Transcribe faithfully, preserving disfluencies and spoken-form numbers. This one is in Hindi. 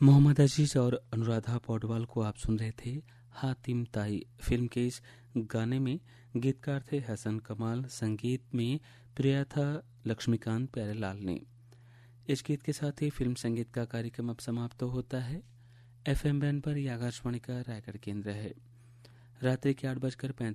मोहम्मद अजीज और अनुराधा पौडवाल को आप सुन रहे थे हातिम ताई फिल्म के इस गाने में गीतकार थे हसन कमाल, संगीत में प्रिया था लक्ष्मीकांत प्यारेलाल ने। इस गीत के साथ ही फिल्म संगीत का कार्यक्रम अब समाप्त तो होता है। एफ एम बैंड पर यह आकाशवाणी का रायगढ़ केंद्र है। रात्रि के आठ बजकर